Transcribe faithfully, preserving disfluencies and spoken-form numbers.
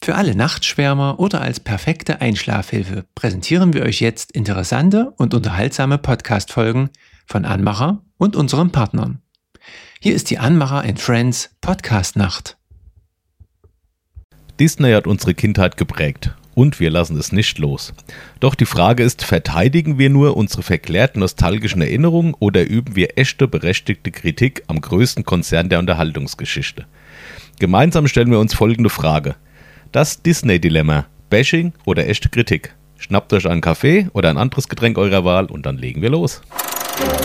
Für alle Nachtschwärmer oder als perfekte Einschlafhilfe präsentieren wir euch jetzt interessante und unterhaltsame Podcast-Folgen von Anmacher und unseren Partnern. Hier ist die Anmacher and Friends Podcast-Nacht. Disney hat unsere Kindheit geprägt und wir lassen es nicht los. Doch die Frage ist, verteidigen wir nur unsere verklärten nostalgischen Erinnerungen oder üben wir echte, berechtigte Kritik am größten Konzern der Unterhaltungsgeschichte? Gemeinsam stellen wir uns folgende Frage. Das Disney-Dilemma, Bashing oder echte Kritik? Schnappt euch einen Kaffee oder ein anderes Getränk eurer Wahl und dann legen wir los.